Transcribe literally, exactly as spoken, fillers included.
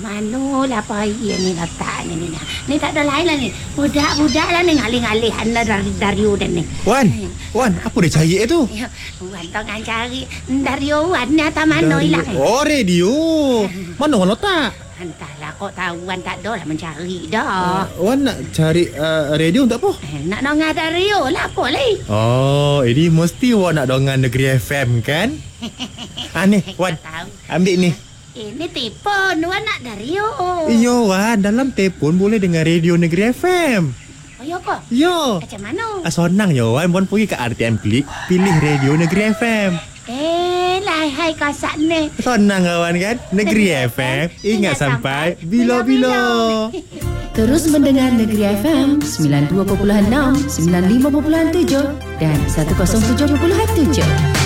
Manolah payah ni letak ni, ni. Ni tak ada lain lah ni. Budak-budak lah ni ngalih-ngalih anda dari Dario dan ni. Wan, Wan, apa dia cari tu? Ya, Wan tengah cari Dario Wan ni atas mana hilang. Oh, radio. Mana Wan letak? Entahlah, kok tahu Wan tak ada lah mencari dah. Uh, Wan nak cari uh, radio untuk apa? Eh, nak dengar Dario lah kok leh. Oh, ini mesti Wan nak dengar Negeri F M kan? Ah ni, Wan. Ambil ni. Ini telefon Wan nak Dario. Iyo Wan, dalam telefon boleh dengar radio Negeri F M. Oh ya kok? Yo. Macam mana? Ah, senang yo Wan, Wan pergi ke R T M Klik, pilih radio Negeri F M. Eh, lahai kasak ni. Senang kawan kan? Negeri F M, ingat sampai bila-bila. Terus mendengar Negeri F M sembilan puluh dua perpuluhan enam, sembilan puluh lima perpuluhan tujuh dan seratus tujuh perpuluhan tujuh.